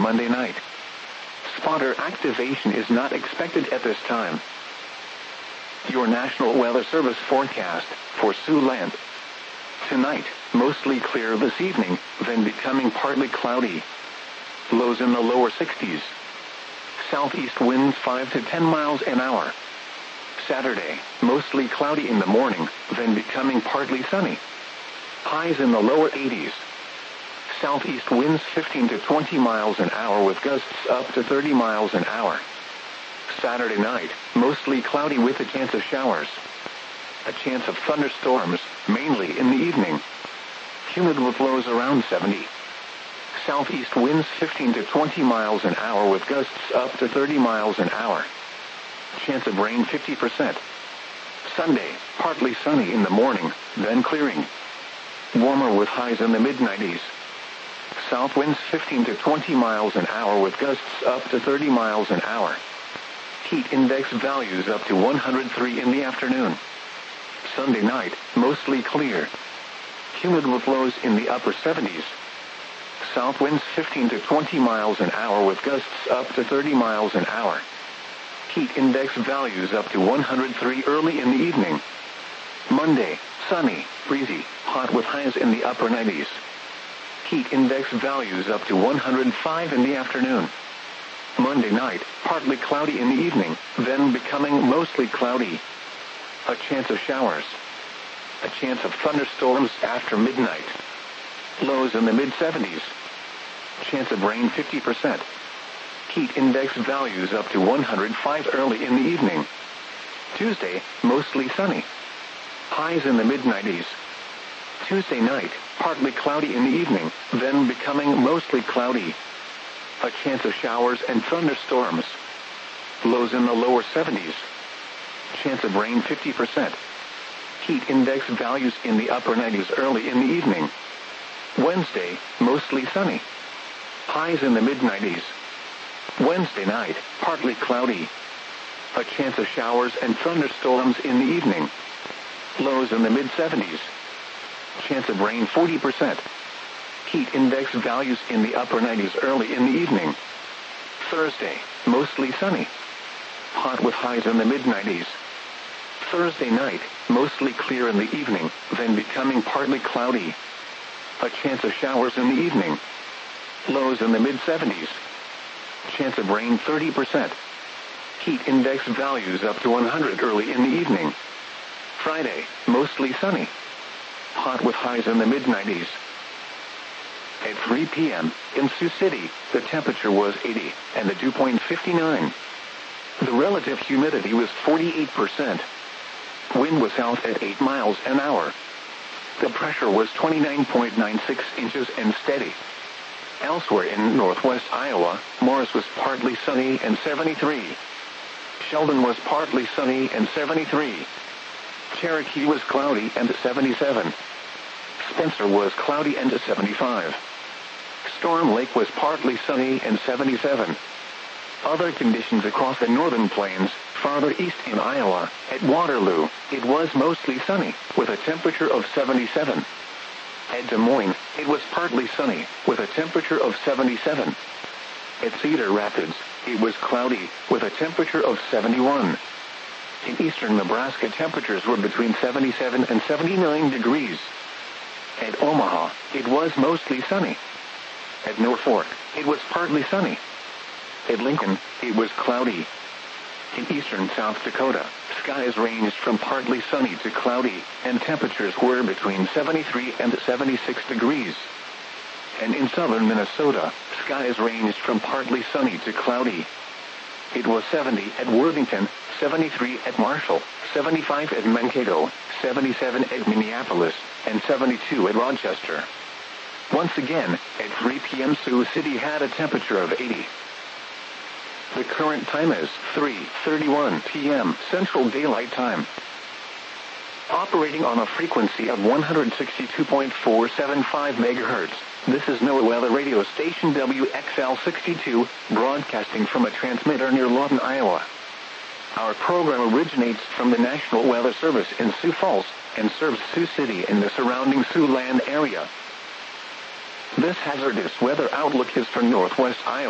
Monday night. Spotter activation is not expected at this time. Your National Weather Service forecast for Siouxland. Tonight, mostly clear this evening, then becoming partly cloudy. Lows in the lower 60s. Southeast winds 5 to 10 miles an hour. Saturday, mostly cloudy in the morning, then becoming partly sunny. Highs in the lower 80s. Southeast winds 15 to 20 miles an hour with gusts up to 30 miles an hour. Saturday night, mostly cloudy with a chance of showers. A chance of thunderstorms, mainly in the evening. Humid with lows around 70. Southeast winds 15 to 20 miles an hour with gusts up to 30 miles an hour. Chance of rain 50%. Sunday, partly sunny in the morning, then clearing. Warmer with highs in the mid-90s. South winds 15 to 20 miles an hour with gusts up to 30 miles an hour. Heat index values up to 103 in the afternoon. Sunday night, mostly clear. Humid with lows in the upper 70s. South winds 15 to 20 miles an hour with gusts up to 30 miles an hour. Heat index values up to 103 early in the evening. Monday, sunny, breezy, hot with highs in the upper 90s. Heat index values up to 105 in the afternoon. Monday night, partly cloudy in the evening, then becoming mostly cloudy. A chance of showers. A chance of thunderstorms after midnight. Lows in the mid-70s. Chance of rain 50%. Heat index values up to 105 early in the evening. Tuesday, mostly sunny. Highs in the mid-90s. Tuesday night, partly cloudy in the evening, then becoming mostly cloudy. A chance of showers and thunderstorms. Lows in the lower 70s. Chance of rain 50%. Heat index values in the upper 90s early in the evening. Wednesday, mostly sunny. Highs in the mid-90s. Wednesday night, partly cloudy. A chance of showers and thunderstorms in the evening. Lows in the mid-70s. Chance of rain 40%. Heat index values in the upper 90s early in the evening. Thursday, mostly sunny. Hot with highs in the mid-90s. Thursday night, mostly clear in the evening, then becoming partly cloudy. A chance of showers in the evening. Lows in the mid-70s. Chance of rain 30%. Heat index values up to 100 early in the evening. Friday, mostly sunny. Hot with highs in the mid-90s. At 3 p.m., in Sioux City, the temperature was 80, and the dew point 59. The relative humidity was 48%. Wind was south at 8 miles an hour. The pressure was 29.96 inches and steady. Elsewhere in northwest Iowa, Morris was partly sunny and 73. Sheldon was partly sunny and 73. Cherokee was cloudy and 77. Spencer was cloudy and 75. Storm Lake was partly sunny and 77. Other conditions across the northern plains, farther east in Iowa, at Waterloo, it was mostly sunny, with a temperature of 77. At Des Moines, it was partly sunny, with a temperature of 77. At Cedar Rapids, it was cloudy, with a temperature of 71. In eastern Nebraska, temperatures were between 77 and 79 degrees. At Omaha, it was mostly sunny. At Norfolk, it was partly sunny. At Lincoln, it was cloudy. In eastern South Dakota, skies ranged from partly sunny to cloudy, and temperatures were between 73 and 76 degrees. And in southern Minnesota, skies ranged from partly sunny to cloudy. It was 70 at Worthington, 73 at Marshall, 75 at Mankato, 77 at Minneapolis, and 72 at Rochester. Once again, at 3 p.m. Sioux City had a temperature of 80. The current time is 3:31 p.m. Central Daylight Time. Operating on a frequency of 162.475 megahertz, this is NOAA Weather Radio Station WXL62, broadcasting from a transmitter near Lawton, Iowa. Our program originates from the National Weather Service in Sioux Falls and serves Sioux City and the surrounding Siouxland area. This hazardous weather outlook is for northwest Iowa.